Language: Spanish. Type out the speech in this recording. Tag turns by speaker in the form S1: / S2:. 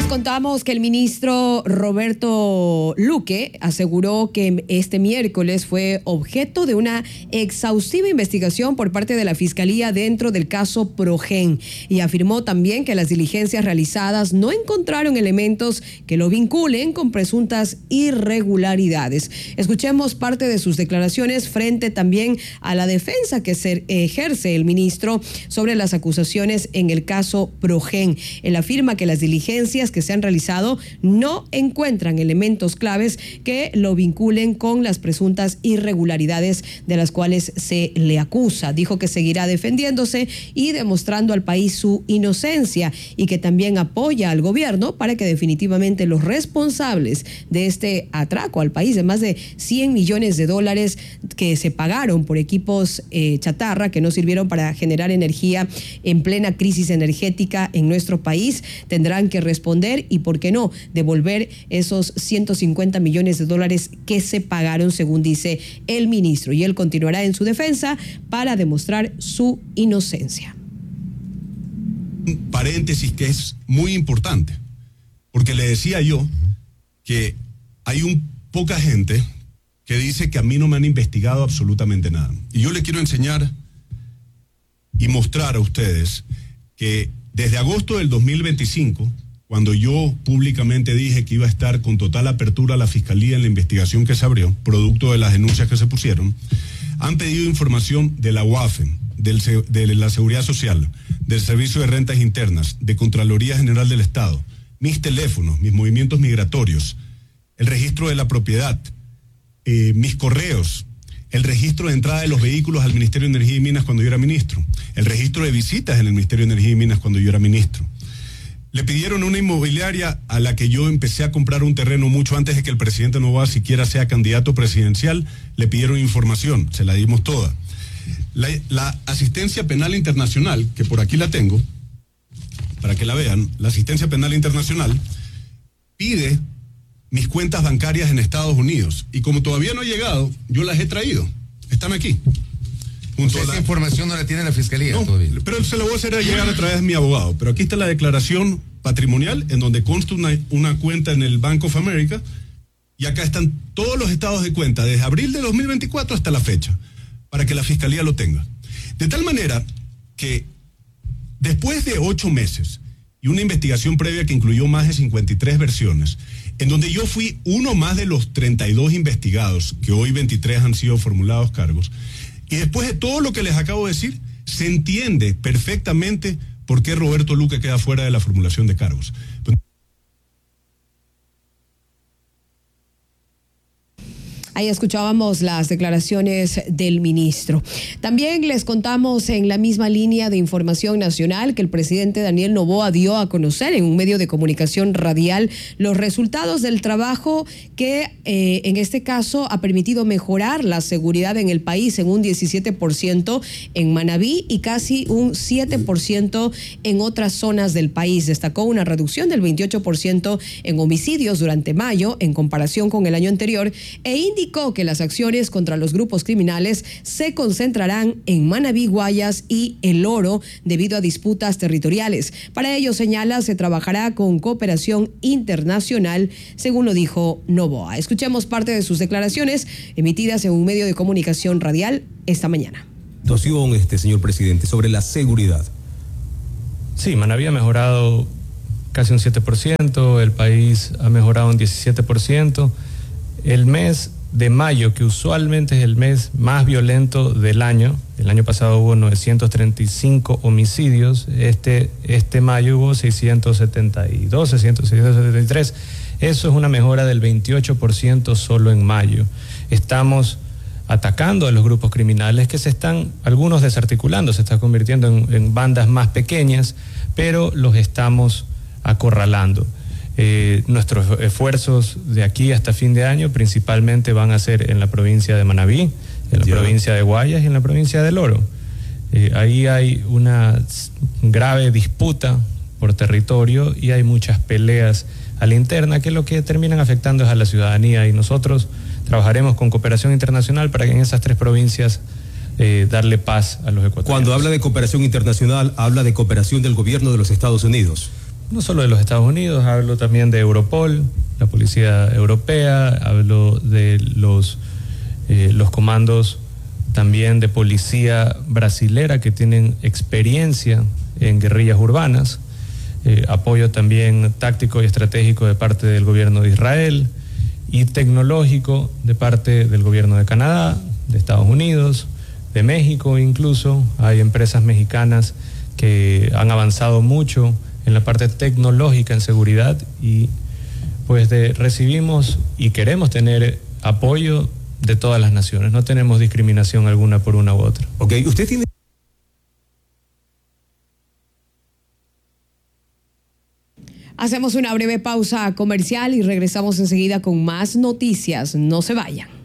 S1: Contamos que el ministro Roberto Luque aseguró que este miércoles fue objeto de una exhaustiva investigación por parte de la Fiscalía dentro del caso Progen, y afirmó también que las diligencias realizadas no encontraron elementos que lo vinculen con presuntas irregularidades. Escuchemos parte de sus declaraciones frente también a la defensa que se ejerce el ministro sobre las acusaciones en el caso Progen. Él afirma que las diligencias que se han realizado no encuentran elementos claves que lo vinculen con las presuntas irregularidades de las cuales se le acusa. Dijo que seguirá defendiéndose y demostrando al país su inocencia, y que también apoya al gobierno para que definitivamente los responsables de este atraco al país de más de $100 millones que se pagaron por equipos chatarra que no sirvieron para generar energía en plena crisis energética en nuestro país, tendrán que responder y, ¿por qué no?, devolver esos $150 millones que se pagaron, según dice el ministro. Y él continuará en su defensa para demostrar su inocencia.
S2: Un paréntesis que es muy importante, porque le decía yo que hay poca gente que dice que a mí no me han investigado absolutamente nada. Y yo le quiero enseñar y mostrar a ustedes que desde agosto del 2025, cuando yo públicamente dije que iba a estar con total apertura a la Fiscalía en la investigación que se abrió, producto de las denuncias que se pusieron, han pedido información de la UAFE, de la Seguridad Social, del Servicio de Rentas Internas, de Contraloría General del Estado, mis teléfonos, mis movimientos migratorios, el registro de la propiedad, mis correos, el registro de entrada de los vehículos al Ministerio de Energía y Minas cuando yo era ministro, el registro de visitas en el Ministerio de Energía y Minas cuando yo era ministro. Le pidieron una inmobiliaria a la que yo empecé a comprar un terreno mucho antes de que el presidente Noboa siquiera sea candidato presidencial. Le pidieron información, se la dimos toda. La asistencia penal internacional, que por aquí la tengo, para que la vean, la asistencia penal internacional pide mis cuentas bancarias en Estados Unidos, y como todavía no he llegado, yo las he traído, están aquí.
S3: Esa información no la tiene la Fiscalía todavía.
S2: Pero se la voy a hacer llegar a través de mi abogado. Pero aquí está la declaración patrimonial, en donde consta una cuenta en el Bank of America, y acá están todos los estados de cuenta, desde abril de 2024 hasta la fecha, para que la Fiscalía lo tenga. De tal manera que después de 8 meses y una investigación previa que incluyó más de 53 versiones, en donde yo fui uno más de los 32 investigados, que hoy 23 han sido formulados cargos, y después de todo lo que les acabo de decir, se entiende perfectamente por qué Roberto Luque queda fuera de la formulación de cargos.
S1: Ahí escuchábamos las declaraciones del ministro. También les contamos en la misma línea de información nacional que el presidente Daniel Noboa dio a conocer en un medio de comunicación radial los resultados del trabajo que en este caso ha permitido mejorar la seguridad en el país en un 17% en Manabí y casi un 7% en otras zonas del país. Destacó una reducción del 28% en homicidios durante mayo en comparación con el año anterior, e indicó que las acciones contra los grupos criminales se concentrarán en Manabí, Guayas y El Oro debido a disputas territoriales. Para ello, señala, se trabajará con cooperación internacional, según lo dijo Noboa. Escuchemos parte de sus declaraciones emitidas en un medio de comunicación radial esta mañana.
S4: Situación, señor presidente, sobre la seguridad.
S5: Sí, Manabí ha mejorado casi un 7%, el país ha mejorado un 17%. El mes de mayo, que usualmente es el mes más violento del año, el año pasado hubo 935 homicidios, este mayo hubo 672, 673, eso es una mejora del 28% solo en mayo. Estamos atacando a los grupos criminales que se están, algunos desarticulando, se están convirtiendo en bandas más pequeñas, pero los estamos acorralando. Nuestros esfuerzos de aquí hasta fin de año principalmente van a ser en la provincia de Manabí, en la provincia de Guayas y en la provincia del Oro. Ahí hay una grave disputa por territorio y hay muchas peleas a la interna que lo que terminan afectando es a la ciudadanía, y nosotros trabajaremos con cooperación internacional para que en esas 3 provincias darle paz a los ecuatorianos.
S4: Cuando habla de cooperación internacional, habla de cooperación del gobierno de los Estados Unidos.
S5: no solo de los Estados Unidos, hablo también de Europol, la Policía Europea, hablo de los comandos también de policía brasilera que tienen experiencia en guerrillas urbanas, apoyo también táctico y estratégico de parte del gobierno de Israel y tecnológico de parte del gobierno de Canadá, de Estados Unidos, de México incluso. Hay empresas mexicanas que han avanzado mucho en la parte tecnológica en seguridad y pues recibimos y queremos tener apoyo de todas las naciones. No tenemos discriminación alguna por una u otra.
S4: Ok, usted tiene...
S1: Hacemos una breve pausa comercial y regresamos enseguida con más noticias. No se vayan.